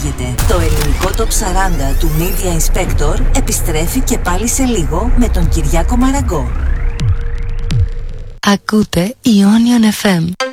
ξεφεύγετε. Το ελληνικό Top 40 του Media Inspector επιστρέφει και πάλι σε λίγο με τον Κυριάκο Μαραγκό. Ακούτε Ionian FM.